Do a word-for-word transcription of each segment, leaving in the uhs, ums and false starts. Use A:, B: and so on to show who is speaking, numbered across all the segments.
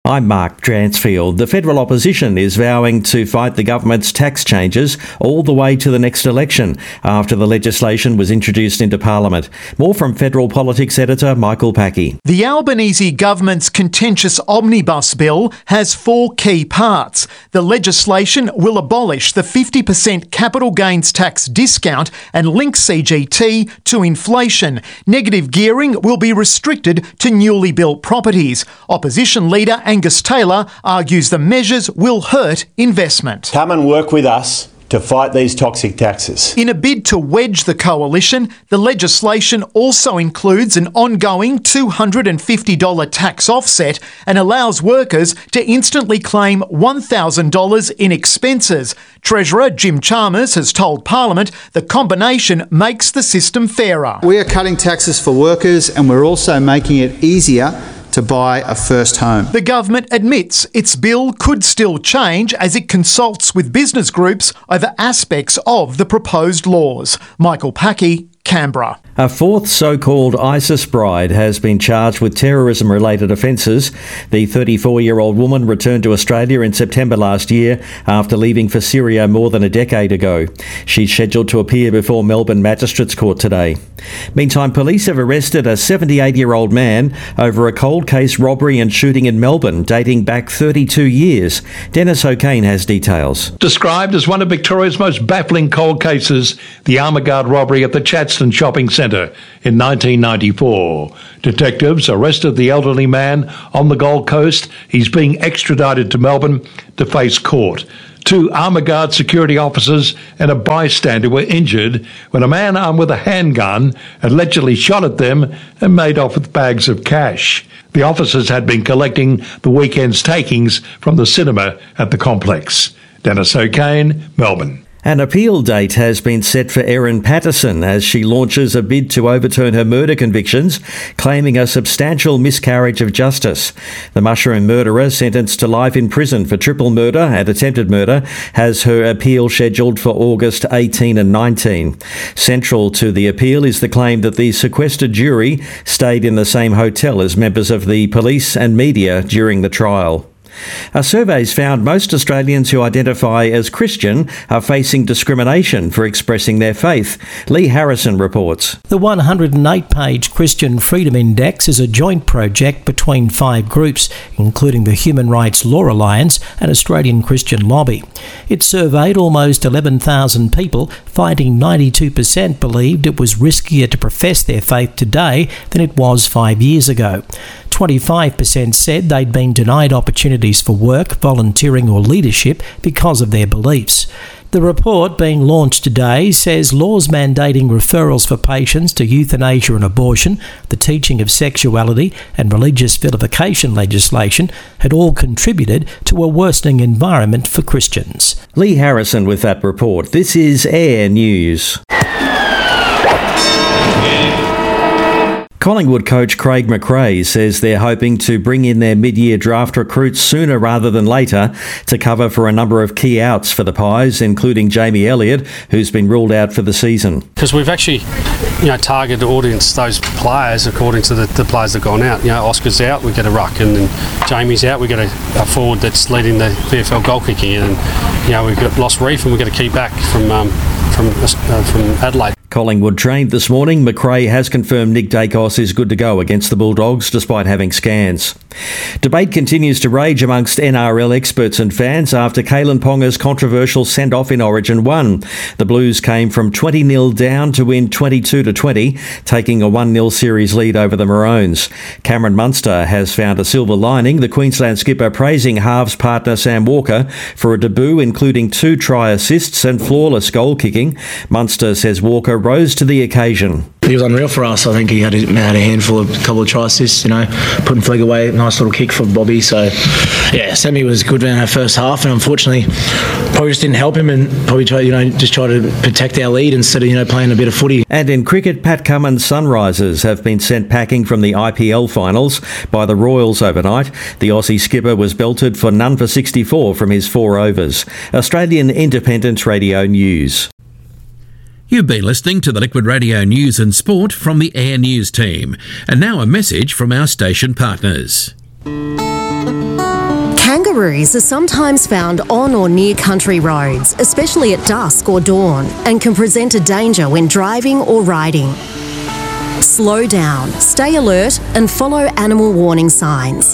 A: I'm Mark Dransfield. The federal opposition is vowing to fight the government's tax changes all the way to the next election after the legislation was introduced into Parliament. More from Federal Politics editor Michael Packey.
B: The Albanese government's contentious omnibus bill has four key parts. The legislation will abolish the fifty percent capital gains tax discount and link C G T to inflation. Negative gearing will be restricted to newly built properties. Opposition leader Angus Taylor argues the measures will hurt investment.
C: Come and work with us to fight these toxic taxes.
B: In a bid to wedge the coalition, the legislation also includes an ongoing two hundred fifty dollars tax offset and allows workers to instantly claim one thousand dollars in expenses. Treasurer Jim Chalmers has told Parliament the combination makes the system fairer.
D: We are cutting taxes for workers and we're also making it easier to buy a first home.
B: The government admits its bill could still change as it consults with business groups over aspects of the proposed laws. Michael Packey, Canberra.
A: A fourth so-called ISIS bride has been charged with terrorism-related offences. The thirty-four-year-old woman returned to Australia in September last year after leaving for Syria more than a decade ago. She's scheduled to appear before Melbourne Magistrates Court today. Meantime, police have arrested a seventy-eight-year-old man over a cold case robbery and shooting in Melbourne dating back thirty-two years. Dennis O'Kane has details.
E: Described as one of Victoria's most baffling cold cases, the Armaguard robbery at the Chatston Shopping Centre in nineteen ninety-four. Detectives arrested the elderly man on the Gold Coast. He's being extradited to Melbourne to face court. Two Armaguard security officers and a bystander were injured when a man armed with a handgun allegedly shot at them and made off with bags of cash. The officers had been collecting the weekend's takings from the cinema at the complex. Dennis O'Kane, Melbourne.
A: An appeal date has been set for Erin Patterson as she launches a bid to overturn her murder convictions, claiming a substantial miscarriage of justice. The mushroom murderer, sentenced to life in prison for triple murder and attempted murder, has her appeal scheduled for August eighteen and nineteen. Central to the appeal is the claim that the sequestered jury stayed in the same hotel as members of the police and media during the trial. A survey's found most Australians who identify as Christian are facing discrimination for expressing their faith. Lee Harrison reports.
F: The one hundred eight page Christian Freedom Index is a joint project between five groups, including the Human Rights Law Alliance and Australian Christian Lobby. It surveyed almost eleven thousand people, finding ninety-two percent believed it was riskier to profess their faith today than it was five years ago. twenty-five percent said they'd been denied opportunities for work, volunteering or leadership because of their beliefs. The report, being launched today, says laws mandating referrals for patients to euthanasia and abortion, the teaching of sexuality and religious vilification legislation had all contributed to a worsening environment for Christians.
A: Lee Harrison with that report. This is Air News. Collingwood coach Craig McRae says they're hoping to bring in their mid-year draft recruits sooner rather than later to cover for a number of key outs for the Pies, including Jamie Elliott, who's been ruled out for the season.
G: Because we've actually, you know, targeted audience those players according to the, the players that have gone out. You know, Oscar's out, we get a ruck, and then Jamie's out, we get a, a forward that's leading the V F L goal kicking, and you know we've got lost Reef, and we've got to keep back from um, from uh, from Adelaide.
A: Collingwood trained this morning. McRae has confirmed Nick Dacos is good to go against the Bulldogs despite having scans. Debate continues to rage amongst N R L experts and fans after Kalen Ponga's controversial send-off in Origin one. The Blues came from twenty nil down to win twenty-two to twenty, taking a one nil series lead over the Maroons. Cameron Munster has found a silver lining, the Queensland skipper praising halves partner Sam Walker for a debut including two try assists and flawless goal kicking. Munster says Walker rose to the occasion.
H: He was unreal for us. I think he had a, had a handful of a couple of try assists, you know, putting Flegg away, nice little kick for Bobby. So, yeah, Sammy was good in our first half, and unfortunately, probably just didn't help him, and probably try, you know, just try to protect our lead instead of, you know, playing a bit of footy.
A: And in cricket, Pat Cummins' Sunrisers have been sent packing from the I P L finals by the Royals overnight. The Aussie skipper was belted for none for sixty-four from his four overs. Australian Independent Radio News.
I: You've been listening to the Liquid Radio News and Sport from the Air News team. And now a message from our station partners.
J: Kangaroos are sometimes found on or near country roads, especially at dusk or dawn, and can present a danger when driving or riding. Slow down, stay alert, and follow animal warning signs.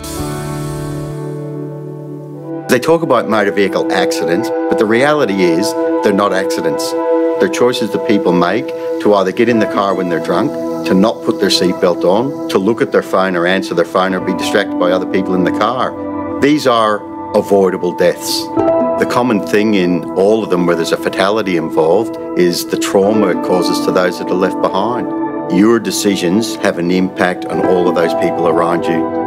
K: They talk about motor vehicle accidents, but the reality is they're not accidents. They're choices that people make to either get in the car when they're drunk, to not put their seatbelt on, to look at their phone or answer their phone or be distracted by other people in the car. These are avoidable deaths. The common thing in all of them where there's a fatality involved is the trauma it causes to those that are left behind. Your decisions have an impact on all of those people around you.